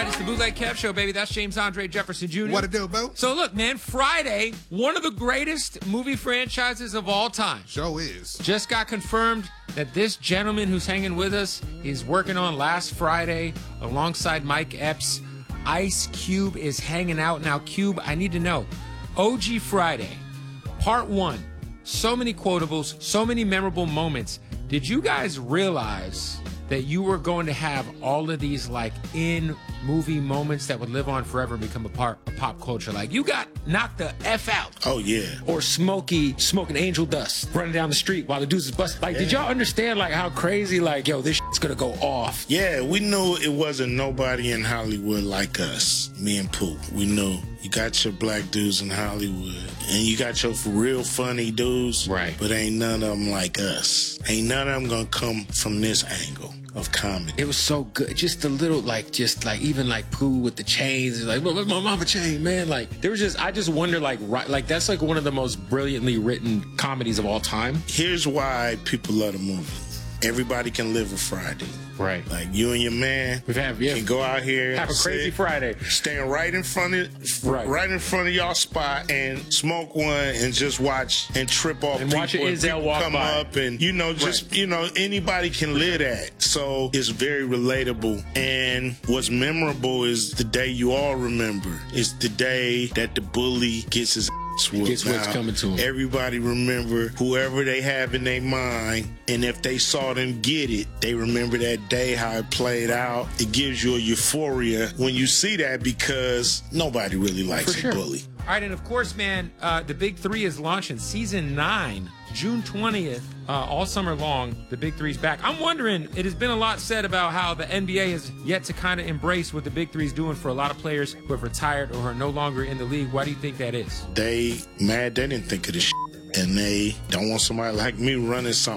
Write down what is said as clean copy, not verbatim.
right, it's the Bootleg Kev Show, baby. That's James Andre Jefferson Jr. What it do, bro? So look, man, Friday, one of the greatest movie franchises of all time. Show is. Just got confirmed that this gentleman who's hanging with us is working on Last Friday alongside Mike Epps. Ice Cube is hanging out. Now, Cube, I need to know. OG Friday, Part 1. So many quotables, so many memorable moments. Did you guys realize that you were going to have all of these like in movie moments that would live on forever and become a part of pop culture? Like you got knocked the F out. Oh yeah. Or Smokey smoking angel dust running down the street while the dudes is busting. Like, did y'all understand like how crazy like, yo, this shit's gonna go off? Yeah, we knew it wasn't nobody in Hollywood like us, me and Pooh. We knew. You got your black dudes in Hollywood, and you got your real funny dudes, right? But ain't none of them like us. Ain't none of them gonna come from this angle of comedy. It was so good. Just a little, like, just like even like Pooh with the chains. Like, what's my mama chain, man? Like, there was just, I just wonder, like, right, like that's like one of the most brilliantly written comedies of all time. Here's why people love the movie. Everybody can live a Friday. Right. Like you and your man can go out here, have a crazy Friday, stand right in front of y'all spot and smoke one and just watch and trip off and people watch Izzel and walk come by. up and anybody can live that. So it's very relatable. And what's memorable is the day you all remember. It's the day that the bully gets his gets what's coming to him. Everybody remember whoever they have in their mind, and if they saw them get it, they remember that day, how it played out. It gives you a euphoria when you see that because nobody really likes a bully. All right, and of course, man, the Big Three is launching season 9, June 20th, all summer long. The Big Three's back. I'm wondering, it has been a lot said about how the NBA has yet to kind of embrace what the Big Three's doing for a lot of players who have retired or are no longer in the league. Why do you think that is? They mad they didn't think of this shit, and they don't want somebody like me running something